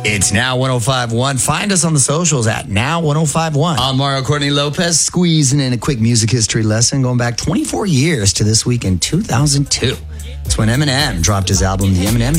It's Now 105.1. Find us on the socials at Now 105.1. I'm Mario Courtney Lopez, squeezing in a quick music history lesson going back 24 years to this week in 2002. It's when Eminem dropped his album, The Eminem